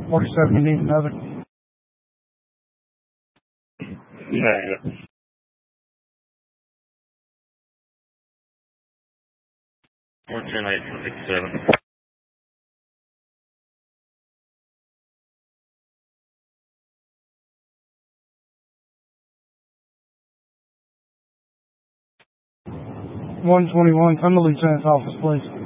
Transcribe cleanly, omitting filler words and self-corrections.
47, you need another. Negative. 410-867. $121, come to Lieutenant's office, please.